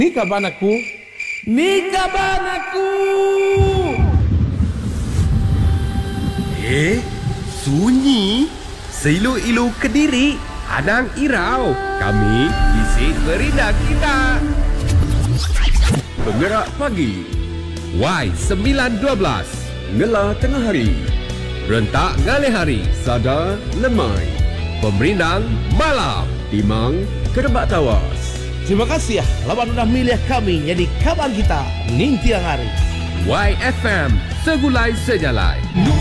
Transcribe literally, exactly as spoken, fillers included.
Ni kaban aku. Ni kaban aku. Eh, sunyi. Seilu-ilu Kediri, Anang Irau. Kami isi berindah kita. Penggerak pagi, Y sembilan dua belas. Ngela tengah hari, Rentak Ngalih Hari. Sada lemai, Pemerindang Malam. Timang kerebak tawas. Terima kasih ya lawan udah milih kami jadi kaban kita ning tiang hari. Y F M Segulai Sejalai.